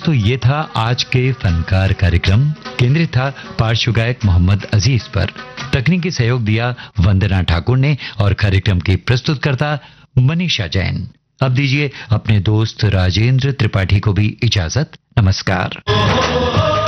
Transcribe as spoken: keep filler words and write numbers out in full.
दोस्तों, ये था आज के फनकार कार्यक्रम। केंद्रित था पार्श्व गायक मोहम्मद अजीज पर। तकनीकी सहयोग दिया वंदना ठाकुर ने और कार्यक्रम की प्रस्तुतकर्ता मनीषा जैन। अब दीजिए अपने दोस्त राजेंद्र त्रिपाठी को भी इजाजत। नमस्कार।